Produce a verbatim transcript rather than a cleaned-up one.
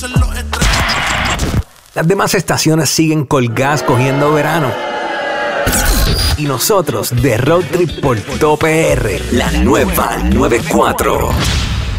Las demás estaciones siguen colgadas cogiendo verano. Y nosotros de Road Trip por Top P R, la nueva noventa y cuatro.